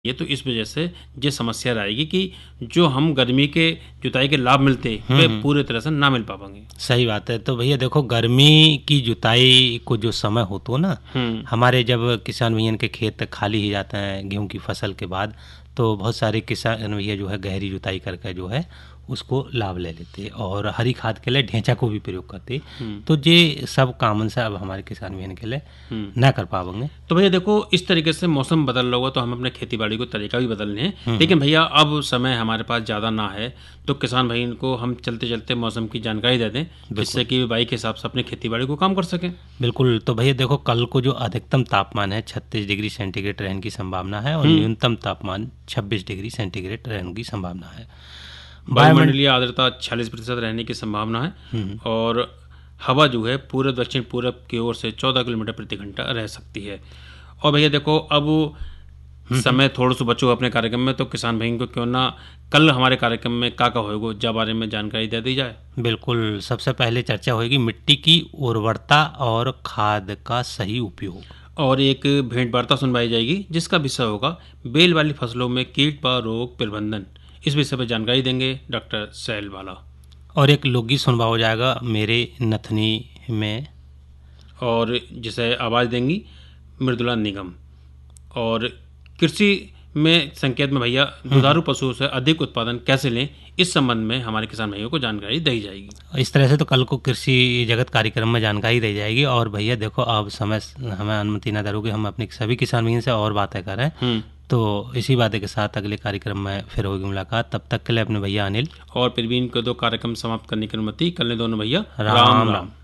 ये तो इस वजह से ये समस्या रहेगी कि जो हम गर्मी के जुताई के लाभ मिलते वे पूरे तरह से ना मिल पाएंगे। सही बात है। तो भैया देखो, गर्मी की जुताई को जो समय होता ना, हमारे जब किसान भैया के खेत खाली ही जाते हैं गेहूं की फसल के बाद, तो बहुत सारे किसान भैया जो है गहरी जुताई करके जो है उसको लाभ ले लेते और हरी खाद के लिए ढेंचा को भी प्रयोग करते। तो ये सब कामन से अब हमारे किसान भैया के लिए ना कर पाएंगे। तो भैया देखो, इस तरीके से मौसम बदल रहा होगा तो हम अपने खेती बाड़ी को तरीका भी बदलने हैं। लेकिन भैया अब समय हमारे पास ज़्यादा ना है, तो किसान भाई को हम चलते चलते मौसम की जानकारी दे दें, जिससे कि बाई के हिसाब से अपनी खेती बाड़ी को काम कर सकें। बिल्कुल। तो भैया देखो, कल को जो अधिकतम तापमान है 36 डिग्री सेंटीग्रेड रहने की संभावना है और न्यूनतम तापमान 26 डिग्री सेंटीग्रेड रहने की संभावना है। वायुमंडलीय आर्द्रता 46% रहने की संभावना है और हवा जो है पूरे दक्षिण पूरब की ओर से 14 किलोमीटर प्रति घंटा रह सकती है। और भैया देखो, अब समय थोड़ा सा बचो अपने कार्यक्रम में, तो किसान भाई को क्यों ना कल हमारे कार्यक्रम में का होगा जब बारे में जानकारी दे दी जाए। बिल्कुल। सबसे पहले चर्चा होगी मिट्टी की उर्वरता और खाद का सही उपयोग, और एक भेंट वार्ता सुनवाई जाएगी जिसका विषय होगा बेल वाली फसलों में कीट व रोग प्रबंधन। इस विषय पर जानकारी देंगे डॉक्टर सैल वाला। और एक लोकगीत सुनवा हो जाएगा मेरे नथनी में, और जिसे आवाज़ देंगी मृदुला निगम। और कृषि में संकेत में भैया दुधारू पशुओं से अधिक उत्पादन कैसे लें, इस संबंध में हमारे किसान भाइयों को जानकारी दी जाएगी। इस तरह से तो कल को कृषि जगत कार्यक्रम में जानकारी दी जाएगी। और भैया देखो, अब समय हमें अनुमति न दे कि हम अपने सभी किसान भाइयों से और बातें करें, तो इसी बातें के साथ अगले कार्यक्रम में फिर होगी मुलाकात। तब तक के लिए अपने भैया अनिल और प्रवीण को दो कार्यक्रम समाप्त करने की अनुमति। कल ने दोनों भैया राम राम।